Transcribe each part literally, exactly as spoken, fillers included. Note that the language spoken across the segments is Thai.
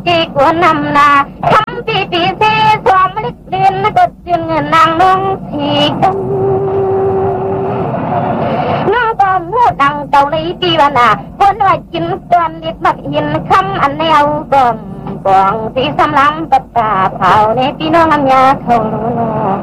จีกวนำนาทำปีปีเสสวมลิกเรียนกดจึงนางน้องสีกันน้องก็มูดังเกาหลีปีวันน่ะคนว่ากินตอนเล็กมักเห็นคำอันแนวกลมกองสีสำลังปัตตาเผาในพี่น้องอันยาเขาโน่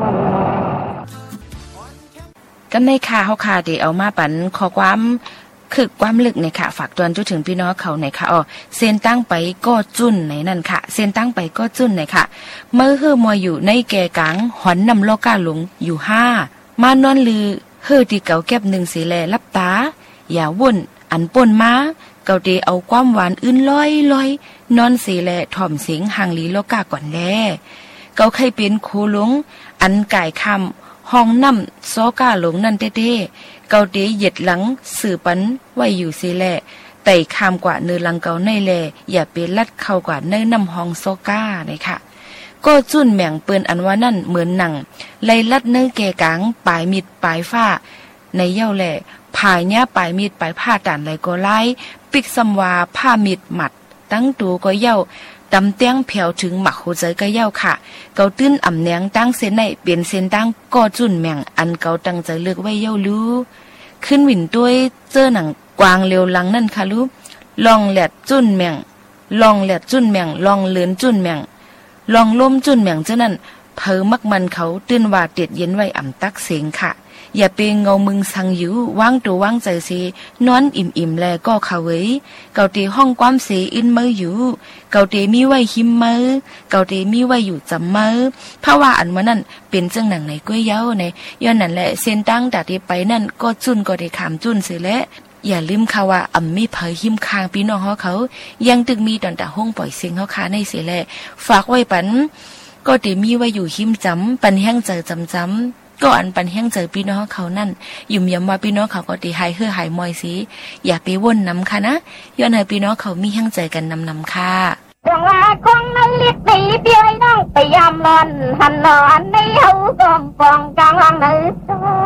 กันในข่าวเฮาค่ะที่เอามาปันขอความคือความลึกในค่ะฝากตอนจุถึงพี่น้องเขาในค่ะอ๋อเส้นตั้งไปก็จุ่นในนั่นค่ะเส้นตั้งไปก็จุ่นในค่ะเมื่อฮื้อมวยอยู่ในแก่กังหอนนำโลกาหลงอยู่ห้ามานอนลือฮื้อที่เก่าแก็บหนึ่งสีแลลับตาอย่าวุ่นอันป่นมาเกาเดเอาความหวานอื่นลอยลอยนอนสีแลถ่อมเสียงห่างลีโลกาก่อนแลเกาใครเป็นโคหลงอันกายคำห้องน้ำโซกาหลงนั่นเต้ๆเกาเดเหยียดหลังสื่อปันไว้อยู่สิแลไต่คามกว่าเนื้อลังเกาในแลอย่าเป็นลัดเข้ากว่าเนื้อน้ำห้องโซกาเลยค่ะก็จุ่นแหม่งเปิ้นอันว่านั่นเหมือนหนังไล่ลัดเนื้อแก่กลางปลายมิดปลายฝ้าในเย้าแหล่ผายหญ้าปลายมิดปลายผ้าด่านไหลก็ไล่ปิกสำวาผ้ามิดหมัดตั้งตูก็เย้าตำเตียงแผ่วถึงหมักหัวใจก็เย้าค่ะเกาตื้นอ่ำแหนงตั้งเส้นในเปลี่ยนเส้นตั้งก็จุ่นแหม่งอันเกาตั้งใจเลือกไว้เย้ารู้ขึ้นหวินด้วยเจอหนังกวางเร็วหลังนั่นค่ะลูกลองแหลดจุ่นแหม่งลองแหลดจุ่นแหม่งลองเลือนจุ่นแหม่งลองล้มจุ่นแหม่งเจ้านั่นเพอมักมันเขาตื้นว่าเด็ดเย็นไว้อ่ำตักเสียงค่ะอย่าเป็นเงามึงสังอยู่ว่างตัวว่างใจสินอนอิ่มอิ่มแลก็เขาเว้ยเกาตีห้องความเสียอินมืออยู่เกาตีมีไว้หิมมือเกาตีมีไว้อยู่จำมือเพราะว่าอันว่านั่นเป็นจังหนังในก้วยเย้าในย้อนนั่นแหละเส้นตั้งจากที่ไปนั่นก็จุนก็ได้ขามจุนเสียแล้วอย่าลืมค่ะว่าอ่ำมีเผยหิมคางพี่น้องเขาเขายังตึกมีตอนตาห้องปล่อยเสียงเขาคาในเสียแล้วฝากไว้ปันก็ตีมีไว้อยู่หิมจำปันแห้งเจอจำจำก็อันปันแห้งเจอพี่น้องเขานั่นยุ่มยำว่าพี่น้องเขาก็ตีหายเฮือหายมอยสิอย่าไปว่นน้ำค่ะนะย้อนให้พี่น้องเขามีแห้งใจกันนำนำค่ะจังว่าคงนั้นลิบตีเปียน้องไปยามร้อนหันนอนในเฮากองฟองกลางห้องนึก